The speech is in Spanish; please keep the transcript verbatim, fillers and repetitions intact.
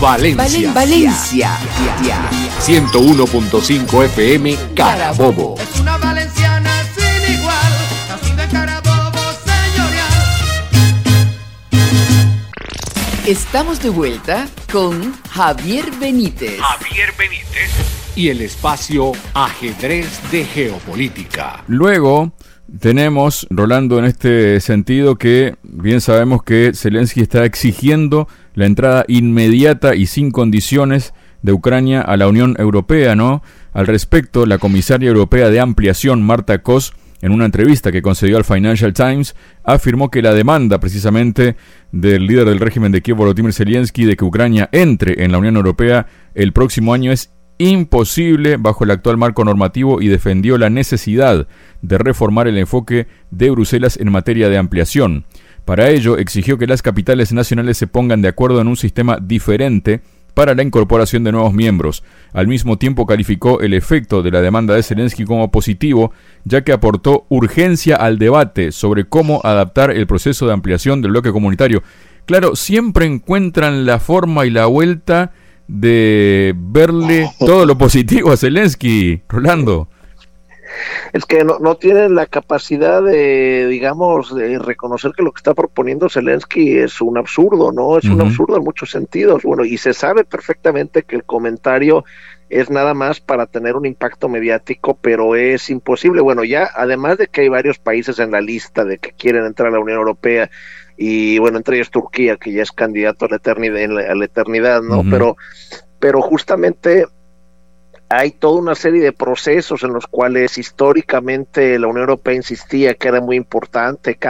Valencia. Valencia. ciento uno punto cinco F M Carabobo. Es una valenciana sin igual, nacido en Carabobo, señorial. Estamos de vuelta con Javier Benítez. Javier Benítez. Y el espacio Ajedrez de Geopolítica. Luego tenemos, Rolando, en este sentido que bien sabemos que Zelensky está exigiendo la entrada inmediata y sin condiciones de Ucrania a la Unión Europea, ¿no? Al respecto, la comisaria europea de ampliación, Marta Kos, en una entrevista que concedió al Financial Times, afirmó que la demanda precisamente del líder del régimen de Kiev, Volodymyr Zelensky, de que Ucrania entre en la Unión Europea el próximo año es imposible bajo el actual marco normativo y defendió la necesidad de reformar el enfoque de Bruselas en materia de ampliación. Para ello, exigió que las capitales nacionales se pongan de acuerdo en un sistema diferente para la incorporación de nuevos miembros. Al mismo tiempo calificó el efecto de la demanda de Zelensky como positivo, ya que aportó urgencia al debate sobre cómo adaptar el proceso de ampliación del bloque comunitario. Claro, siempre encuentran la forma y la vuelta de verle todo lo positivo a Zelensky, Rolando. Es que no, no tienen la capacidad de, digamos, de reconocer que lo que está proponiendo Zelensky es un absurdo, ¿no? Es uh-huh. un absurdo en muchos sentidos. Bueno, y se sabe perfectamente que el comentario es nada más para tener un impacto mediático, pero es imposible. Bueno, ya, además de que hay varios países en la lista de que quieren entrar a la Unión Europea, y bueno, entre ellos Turquía, que ya es candidato a la eternidad, en la, a la eternidad, ¿no? Uh-huh. Pero, pero justamente hay toda una serie de procesos en los cuales históricamente la Unión Europea insistía que era muy importante.